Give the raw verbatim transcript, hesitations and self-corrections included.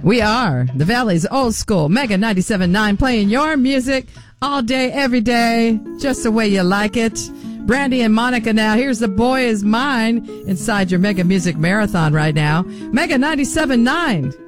We are the Valley's old school Mega ninety-seven point nine, playing your music all day, every day, just the way you like it. Brandy and Monica now. Here's The Boy Is Mine inside your Mega Music Marathon right now. Mega ninety-seven point nine.